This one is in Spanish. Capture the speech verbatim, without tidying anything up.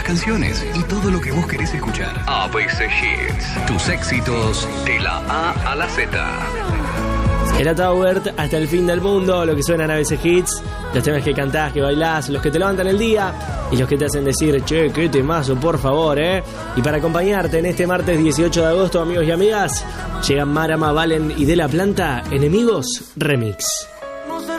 canciones y todo lo que vos querés escuchar. A B C Hits. Tus éxitos de la A a la Z. Era Taubert, hasta el fin del mundo, lo que suena en A B C Hits, los temas que cantás, que bailás, los que te levantan el día y los que te hacen decir, che, qué temazo, por favor, eh. Y para acompañarte en este martes dieciocho de agosto, amigos y amigas, llegan Marama, Valen y De La Planta, Enemigos Remix.